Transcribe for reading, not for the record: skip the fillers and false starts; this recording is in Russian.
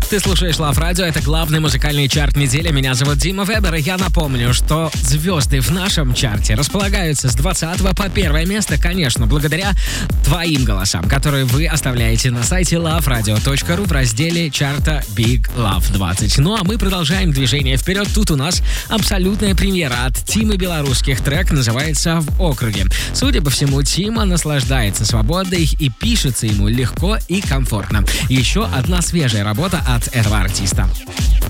Ты слушаешь Love Radio, это главный музыкальный чарт недели. Меня зовут Дима Вебер, и я напомню, что звезды в нашем чарте располагаются с 20 по 1 место, конечно, благодаря твоим голосам, которые вы оставляете на сайте loveradio.ru в разделе чарта Big Love 20. Ну а мы продолжаем движение вперед. Тут у нас абсолютная премьера от Тимы Белорусских. Трек называется «В округе». Судя по всему, Тима наслаждается свободой и пишется ему легко и комфортно. Еще одна свежая работа от этого артиста.